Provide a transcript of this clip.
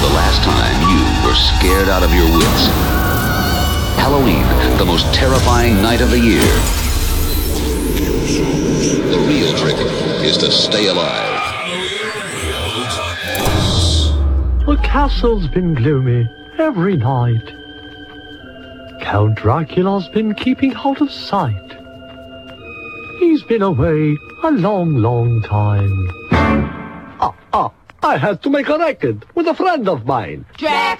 the last time you were scared out of your wits? Halloween, the most terrifying night of the year. The real trick is to stay alive. The castle's been gloomy every night. Count Dracula's been keeping out of sight. He's been away a long, long time. I had to make a record with a friend of mine. Drax!